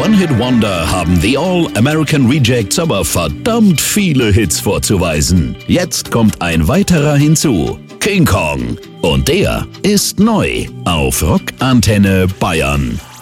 One-Hit-Wonder haben The All-American Rejects aber verdammt viele Hits vorzuweisen. Jetzt kommt ein weiterer hinzu. King Kong. Und der ist neu auf Rock Antenne Bayern.